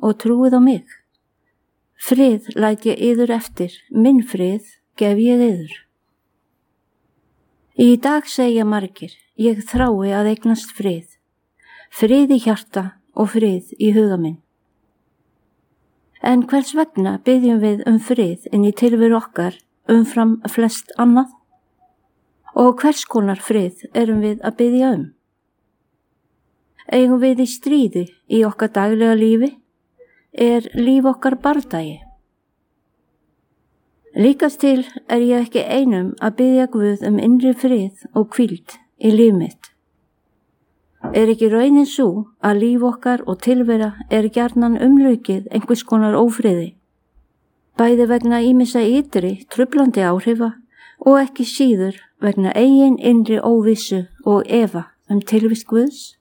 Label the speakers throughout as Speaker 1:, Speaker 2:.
Speaker 1: og trúið á mig. Frið læt ég yður eftir, minn frið gef ég yður. Í dag segja margir, ég þrái að eignast frið, frið í hjarta og frið í huga minn. En hvers vegna biðjum við frið inn í tilveru okkar umfram flest annað? Og hvers konar frið erum við að biðja Eigum við í stríði í okkar daglega lífi? Er líf okkar bardagi? Líkast til ég ekki einum að biðja Guð innri frið og hvíld í líf mitt. Er ekki raunin sú að líf okkar og tilvera gjarnan umlukið einhvers konar ófriði, bæði vegna ýmissa ytri truflandi áhrifa og ekki síður vegna eigin innri óvissu og efa tilvist Guðs?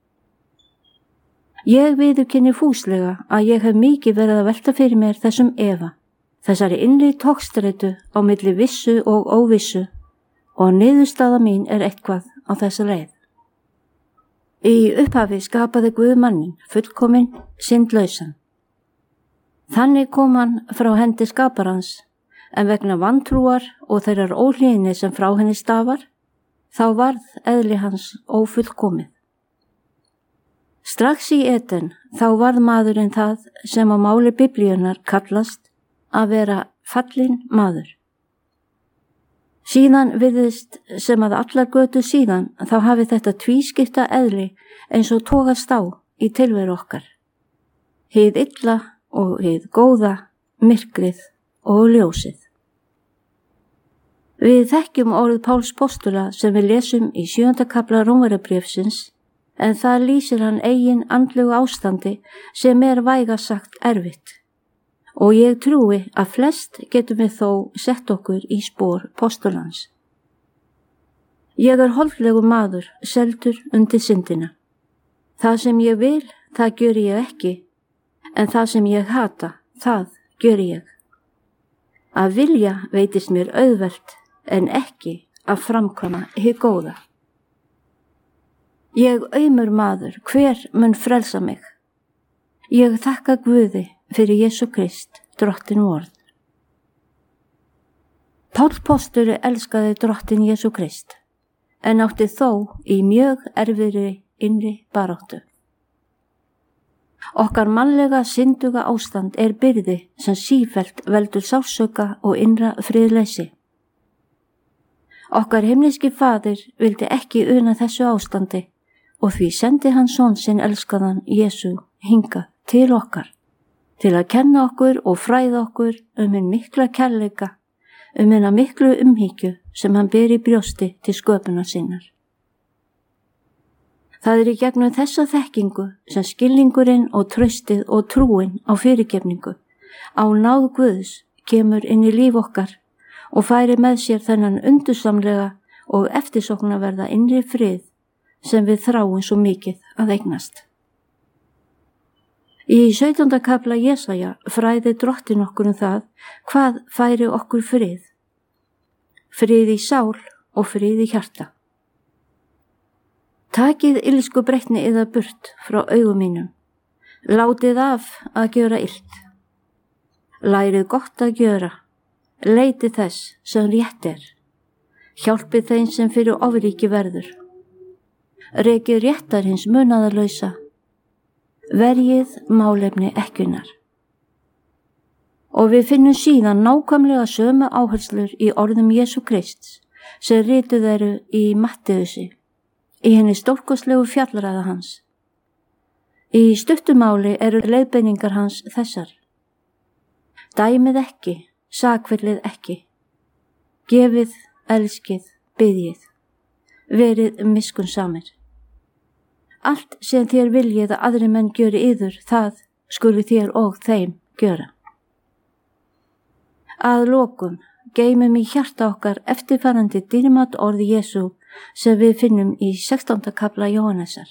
Speaker 1: Ég viðurkenni fúslega að ég hef mikið verið að velta fyrir mér þessum efa, þessari innri togstreitu á milli vissu og óvissu, og niðurstaða mín eitthvað á þessa leið. Í upphafi skapaði Guð manninn fullkominn, syndlausan. Þannig kom hann frá hendi skaparans, en vegna vantrúar og þeirrar óhlýðni sem frá henni stafar, þá varð eðli hans ófullkomið. Strax í Eden þá varð maðurinn það sem á máli Biblíunnar kallast að vera fallinn maður. Síðan virðist sem að allar götur síðan þá hafi þetta tvískipta eðli eins og togast á í tilveru okkar. Hið illa og hið góða, myrkrið og ljósið. Við þekkjum orð Páls postula sem við lesum í 7. kafla Rómverjabréfsins, en það lýsir hann eigin andlegu ástandi sem vægast sagt erfitt. Og ég trúi að flest getum við þó sett okkur í spor postulans. Ég holdlegur maður, seldur undir syndina. Það sem ég vil, það gjöri ég ekki, en það sem ég hata, það gjöri ég. Að vilja veitist mér auðvelt, en ekki að framkvæma hið góða. Ég aumur maður, hver mun frelsa mig? Ég þakka Guði fyrir Jesú Krist, Drottinn vorn. Páll postuli elskaði Drottinn Jesú Krist, en átti þó í mjög erfiðri innri baráttu. Okkar mannlega synduga ástand byrði sem sífellt veldur sársauka og innra friðleysi. Okkar himneski faðir vildi ekki una þessu ástandi og því sendi hann son sinn elskaðan Jesú hingað til okkar, til að kenna okkur og fræða okkur hinn mikla kærleika, hina miklu umhyggju sem hann ber í brjósti til sköpunar sinnar. Það í gegnum þessa þekkingu sem skilningurinn og traustið og trúin á fyrirgefningu, á náð Guðs kemur inn í líf okkar og færi með sér þennan undursamlega og eftirsóknarverða innri frið sem við þráum svo mikið að eignast. Í 17. kafla Jesaja fræði Drottinn okkur það hvað færi okkur frið. Frið í sál og frið í hjarta. Takið illsku breytni yðar burt frá augum mínum. Látið af að gjöra illt. Lærið gott að gjöra. Leitið þess sem rétt Hjálpið þeim sem fyrir ofríki verður. Rekið réttar hins munaðarlausa. Verjið málefni ekkjunnar. Og við finnum síðan nákvæmlega sömu áherslur í orðum Jesú Krists sem rituð í Mattheusi, í henni stórkostlegu fjallræða hans. Í stuttumáli leiðbeiningar hans þessar. Dæmið ekki, sakfellið ekki. Gefið, elskið, biðjið. Verið miskunnsamir. Allt sem þér viljið að aðri menn gjöri yður, það skuli þér og þeim gjöra. Að lokum geymum í hjarta okkar eftirfarandi dýrmæt orð Jesú sem við finnum í 16. kafla Jóhannesar.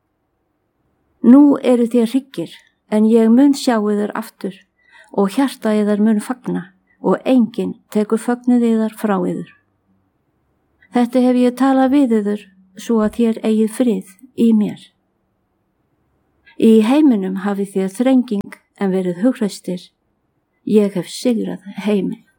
Speaker 1: Nú eru þér hryggir, en ég mun sjá yður aftur og hjarta yðar mun fagna og enginn tekur fögnuð yðar frá yður. Þetta hef ég talað við yður svo að þér eigið frið í mér. Í heiminum hafið þér þrenging en verið hugræstir. Ég hef sigrað heiminn.